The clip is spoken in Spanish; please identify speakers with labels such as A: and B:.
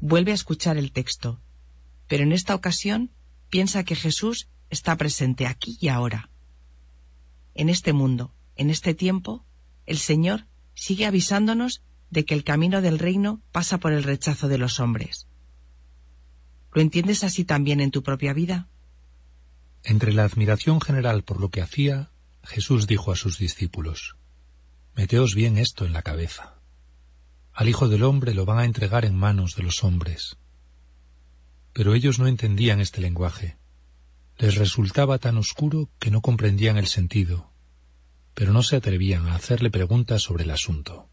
A: vuelve a escuchar el texto, pero en esta ocasión piensa que Jesús está presente aquí y ahora. En este mundo, en este tiempo, el Señor sigue avisándonos de que el camino del reino pasa por el rechazo de los hombres. ¿Lo entiendes así también en tu propia vida?
B: Entre la admiración general por lo que hacía, Jesús dijo a sus discípulos: «Meteos bien esto en la cabeza. Al Hijo del Hombre lo van a entregar en manos de los hombres». Pero ellos no entendían este lenguaje. Les resultaba tan oscuro que no comprendían el sentido, pero no se atrevían a hacerle preguntas sobre el asunto.